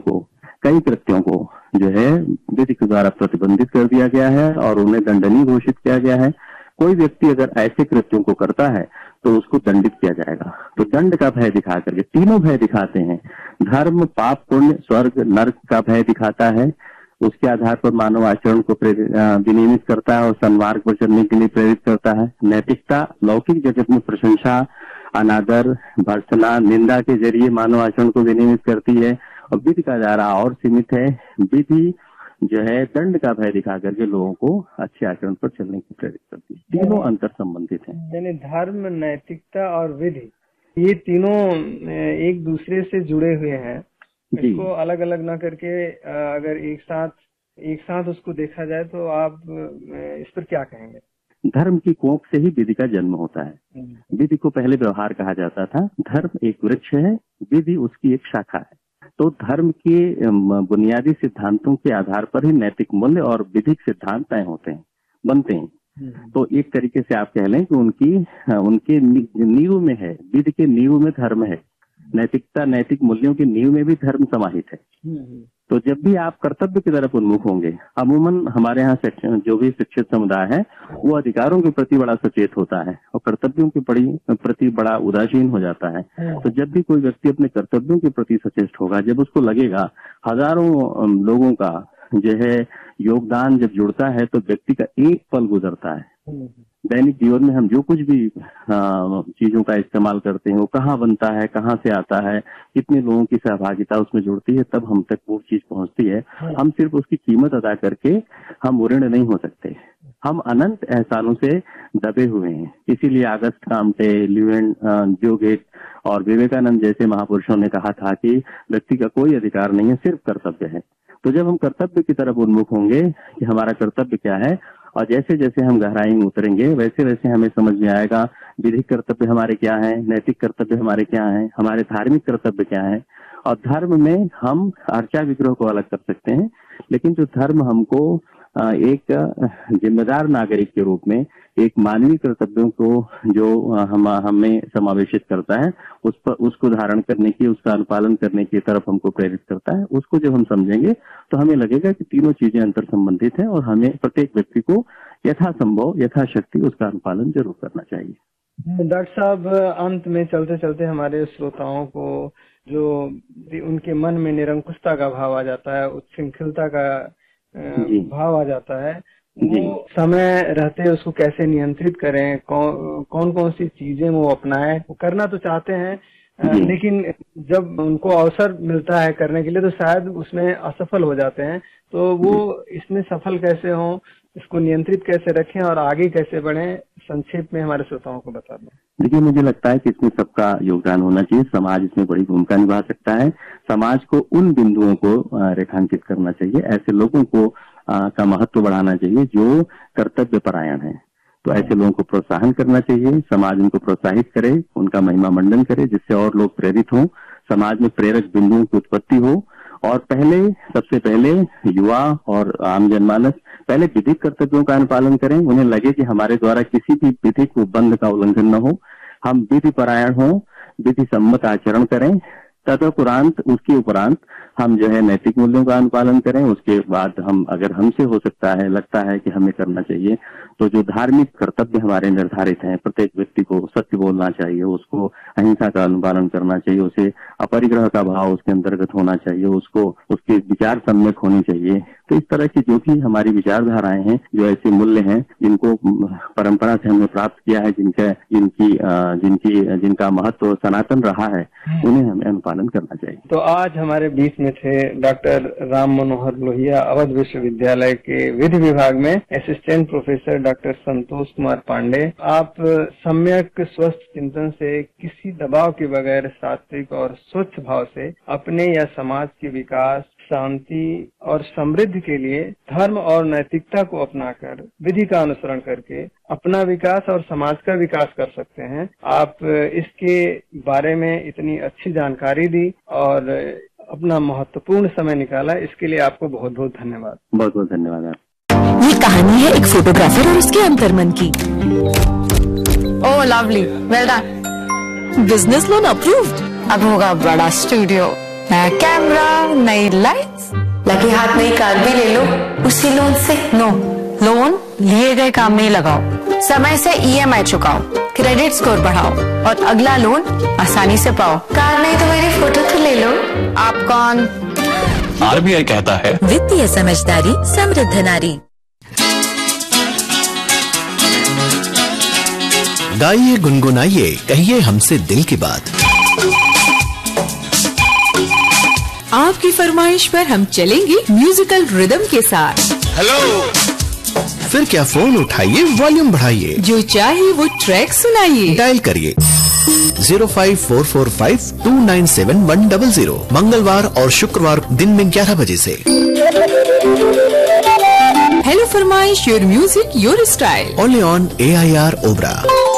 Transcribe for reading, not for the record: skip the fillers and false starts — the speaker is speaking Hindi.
को, कई कृत्यों को जो है विधि के द्वारा प्रतिबंधित कर दिया गया है और उन्हें दंडनीय घोषित किया गया है। कोई व्यक्ति अगर ऐसे कृत्यों को करता है तो उसको दंडित किया जाएगा। तो दंड का भय दिखा करके, तीनों भय दिखाते हैं, धर्म, पाप, पुण्य, स्वर्ग, नर्क का भय दिखाता है। उसके आधार पर मानव आचरण को विनियमित करता है और सन्मार्ग पर चलने के लिए प्रेरित करता है। नैतिकता लौकिक जगत में प्रशंसा, अनादर, भर्त्सना, निंदा के जरिए मानव आचरण को विनियमित करती है। और विधि का दायरा और सीमित है। विधि जो है दंड का भय दिखा करके लोगों को अच्छे आचरण पर चलने की प्रेरित करती है। तीनों अंतर संबंधित हैं। यानी धर्म, नैतिकता और विधि, ये तीनों एक दूसरे से जुड़े हुए हैं। इसको अलग अलग ना करके अगर एक साथ उसको देखा जाए तो आप इस पर क्या कहेंगे? धर्म की कोख से ही विधि का जन्म होता है। विधि को पहले व्यवहार कहा जाता था। धर्म एक वृक्ष है, विधि उसकी एक शाखा है। तो धर्म के बुनियादी सिद्धांतों के आधार पर ही नैतिक मूल्य और विधिक सिद्धांत तय होते हैं, बनते हैं। तो एक तरीके से आप कह लें कि उनके नींव में है, विधि के नींव में धर्म है। नैतिकता, नैतिक मूल्यों की नींव में भी धर्म समाहित है। तो जब भी आप कर्तव्य की तरफ उन्मुख होंगे, अमूमन हमारे यहाँ जो भी शिक्षित समुदाय है वो अधिकारों के प्रति बड़ा सचेत होता है और कर्तव्यों के प्रति बड़ा उदासीन हो जाता है। तो जब भी कोई व्यक्ति अपने कर्तव्यों के प्रति सचेत होगा, जब उसको लगेगा हजारों लोगों का जो है योगदान जब जुड़ता है तो व्यक्ति का एक पल गुजरता है। दैनिक जीवन में हम जो कुछ भी चीजों का इस्तेमाल करते हैं वो कहाँ बनता है, कहाँ से आता है, कितने लोगों की सहभागिता उसमें जुड़ती है, तब हम तक वो चीज पहुंचती है। हम सिर्फ उसकी कीमत अदा करके हम ऋण नहीं हो सकते। हम अनंत एहसानों से दबे हुए हैं। इसीलिए अगस्त काम्टे, ल्यूएन जोगेट और विवेकानंद जैसे महापुरुषों ने कहा था कि व्यक्ति का कोई अधिकार नहीं है, सिर्फ कर्तव्य है। तो जब हम कर्तव्य की तरफ उन्मुख होंगे कि हमारा कर्तव्य क्या है, और जैसे जैसे हम गहराई में उतरेंगे वैसे वैसे हमें समझ में आएगा विधिक कर्तव्य हमारे क्या है, नैतिक कर्तव्य हमारे क्या है, हमारे धार्मिक कर्तव्य क्या है। और धर्म में हम अर्चा विग्रह को अलग कर सकते हैं, लेकिन जो धर्म हमको एक जिम्मेदार नागरिक के रूप में एक मानवीय कर्तव्यों को जो हमें समावेशित करता है, उसको धारण करने की, उसका अनुपालन करने की तरफ हमको प्रेरित करता है। उसको जब हम समझेंगे तो हमें लगेगा कि तीनों चीजें अंतर संबंधित हैं और हमें प्रत्येक व्यक्ति को यथासंभव, यथाशक्ति उसका अनुपालन जरूर करना चाहिए। डॉक्टर साहब, अंत में चलते चलते हमारे श्रोताओं को जो उनके मन में निरंकुशता का भाव आ जाता है, उच्छृंखलता का भाव आ जाता है, वो समय रहते उसको कैसे नियंत्रित करें, कौन कौन सी चीजें वो अपनाएं? वो करना तो चाहते हैं लेकिन जब उनको अवसर मिलता है करने के लिए तो शायद उसमें असफल हो जाते हैं। तो वो इसमें सफल कैसे हों, इसको नियंत्रित कैसे रखें और आगे कैसे बढ़ें, संक्षेप में हमारे श्रोताओं को बता दें। देखिए, मुझे लगता है कि इसमें सबका योगदान होना चाहिए। समाज इसमें बड़ी भूमिका निभा सकता है। समाज को उन बिंदुओं को रेखांकित करना चाहिए, ऐसे लोगों को का महत्व बढ़ाना चाहिए जो कर्तव्य परायण है। तो ऐसे लोगों को प्रोत्साहन करना चाहिए, समाज उनको प्रोत्साहित करे, उनका महिमा मंडन करे, जिससे और लोग प्रेरित हों, समाज में प्रेरक बिंदुओं की उत्पत्ति हो। और सबसे पहले युवा और आम जनमानस पहले विधिक कर्तव्यों का अनुपालन करें। उन्हें लगे कि हमारे द्वारा किसी भी विधिक बंध का उल्लंघन न हो, हम विधि परायण हो, विधि सम्मत आचरण करें। उसके उपरांत हम जो है नैतिक मूल्यों का अनुपालन करें। उसके बाद हम, अगर हमसे हो सकता है, लगता है कि हमें करना चाहिए, तो जो धार्मिक कर्तव्य हमारे निर्धारित हैं, प्रत्येक व्यक्ति को सत्य बोलना चाहिए, उसको अहिंसा का अनुपालन करना चाहिए, उसे अपरिग्रह का भाव उसके अंतर्गत होना चाहिए, उसको उसके विचार सम्यक होनी चाहिए। तो इस तरह की जो भी हमारी विचारधाराएं हैं, जो ऐसे मूल्य हैं जिनको परंपरा से हमने प्राप्त किया है, जिनका महत्व सनातन रहा है, उन्हें हमें अनुपालन करना चाहिए। तो आज हमारे बीच में थे डॉक्टर राम मनोहर लोहिया, अवध विश्वविद्यालय के विधि विभाग में assistant professor doctor Santosh Kumar Pandey. आप सम्यक स्वस्थ चिंतन से, किसी दबाव के बगैर, सात्विक और स्वच्छ भाव से अपने या समाज के विकास, शांति और समृद्धि के लिए धर्म और नैतिकता को अपनाकर, विधि का अनुसरण करके अपना विकास और समाज का विकास कर सकते हैं। आप इसके बारे में इतनी अच्छी जानकारी दी और अपना महत्वपूर्ण समय निकाला, इसके लिए आपको बहुत बहुत धन्यवाद। बहुत बहुत धन्यवाद। ये कहानी है एक फोटोग्राफर और उसके अंतर्मन की। ओह lovely, well done. Business loan approved. अब होगा बड़ा स्टूडियो। नया कैमरा, नई लाइट्स, लगे हाथ नई कार भी ले लो उसी लोन से। नो, लोन लिए गए काम में ही लगाओ। समय से EMI चुकाओ, क्रेडिट स्कोर बढ़ाओ और अगला लोन आसानी से पाओ। कार नहीं तो मेरी फोटो तो ले लो। आप कौन? RBI कहता है वित्तीय समझदारी समृद्ध नारी। गाइए गुनगुनाइए कहिए हमसे दिल की बात। आपकी फरमाइश पर हम चलेंगे म्यूजिकल रिदम के साथ। हेलो, फिर क्या फोन उठाइए, वॉल्यूम बढ़ाइए, जो चाहे वो ट्रैक सुनाइए। डायल करिए 05445297100 मंगलवार और शुक्रवार दिन में 11 बजे से। हेलो फरमाइश, your music your style, only on AIR Obra.